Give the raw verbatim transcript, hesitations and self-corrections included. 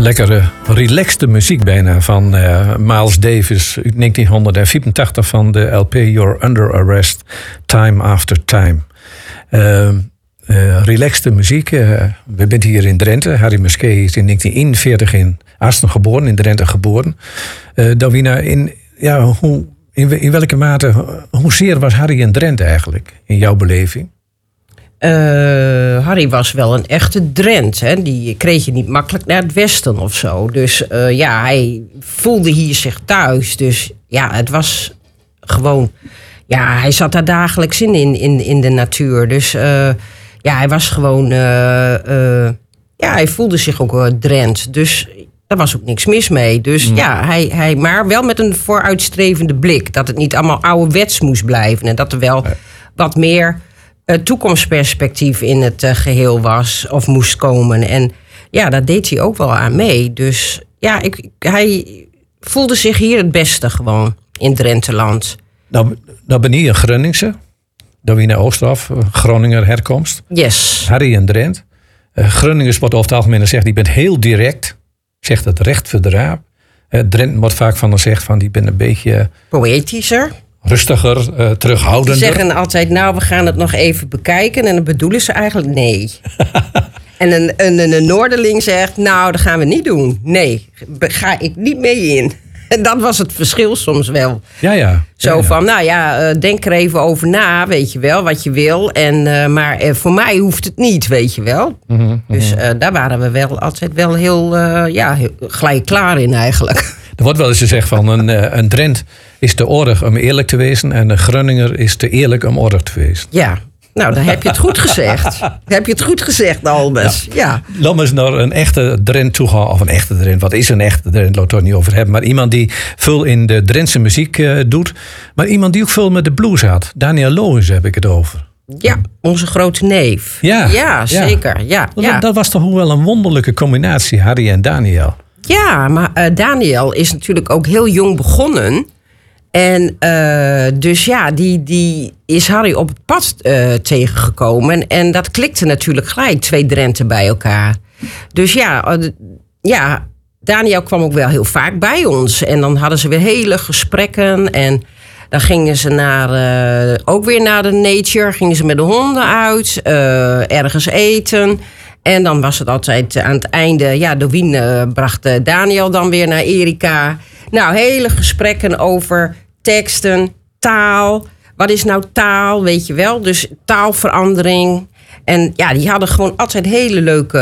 Lekkere, relaxte muziek bijna van uh, Miles Davis uit negentien vierentachtig van de L P You're Under Arrest, Time After Time. Uh, uh, relaxte muziek. Uh, we zijn hier in Drenthe. Harry Muskee is in negentien eenenveertig in Asten geboren, in Drenthe geboren. Uh, Davina, in, ja, hoe, in, in welke mate, hoezeer was Harry in Drenthe eigenlijk, in jouw beleving? Uh, Harry was wel een echte Drent. Hè? Die kreeg je niet makkelijk naar het westen of zo. Dus uh, ja, hij voelde hier zich thuis. Dus ja, het was gewoon... Ja, hij zat daar dagelijks in, in, in, in de natuur. Dus uh, ja, hij was gewoon... Uh, uh, ja, hij voelde zich ook uh, Drent. Dus daar was ook niks mis mee. Dus mm. ja, hij, hij, maar wel met een vooruitstrevende blik. Dat het niet allemaal ouderwets moest blijven. En dat er wel nee. wat meer... Uh, toekomstperspectief in het uh, geheel was of moest komen. En ja, daar deed hij ook wel aan mee. Dus ja, ik, hij voelde zich hier het beste gewoon in Drenteland. Nou, nou ben je een Groningse. Davina Oosterhoff, Groninger herkomst. Yes. Harry en Drent. Uh, Groningers wordt over het algemeen gezegd, die bent heel direct. Zegt het recht voor de raap. Uh, Drent wordt vaak van gezegd van die bent een beetje... Poëtischer. Rustiger, uh, terughoudender. Die zeggen altijd, nou, we gaan het nog even bekijken. En dan bedoelen ze eigenlijk nee. En een, een, een Noorderling zegt, nou, dat gaan we niet doen. Nee, ga ik niet mee in. En dat was het verschil soms wel. Ja, ja. Zo ja, ja. van, nou ja, uh, denk er even over na, weet je wel, wat je wil. En, uh, maar uh, voor mij hoeft het niet, weet je wel. Mm-hmm, mm-hmm. Dus uh, daar waren we wel altijd wel heel, uh, ja, heel gelijk klaar in eigenlijk. Er wordt wel eens gezegd van een, een Drent is te oorlog om eerlijk te wezen en een Groninger is te eerlijk om oorlog te wezen. Ja, nou dan heb je het goed gezegd. Dan heb je het goed gezegd, Albers. Ja. Ja. Laten we eens naar een echte Drent toe gaan. Of een echte Drent, wat is een echte Drent? Laat het er niet over hebben. Maar iemand die veel in de Drentse muziek uh, doet. Maar iemand die ook veel met de blues had. Daniel Lohuis heb ik het over. Ja, onze grote neef. Ja, ja zeker. Ja, dat, ja. dat was toch wel een wonderlijke combinatie, Harry en Daniel. Ja, maar uh, Daniel is natuurlijk ook heel jong begonnen. En uh, dus ja, die, die is Harry op het pad uh, tegengekomen. En dat klikte natuurlijk gelijk, twee Drenten bij elkaar. Dus ja, uh, ja, Daniel kwam ook wel heel vaak bij ons. En dan hadden ze weer hele gesprekken. En dan gingen ze naar, uh, ook weer naar de nature. Gingen ze met de honden uit, uh, ergens eten... En dan was het altijd aan het einde... Ja, Dovien uh, bracht uh, Daniel dan weer naar Erika. Nou, hele gesprekken over teksten, taal. Wat is nou taal, weet je wel? Dus taalverandering. En ja, die hadden gewoon altijd hele leuke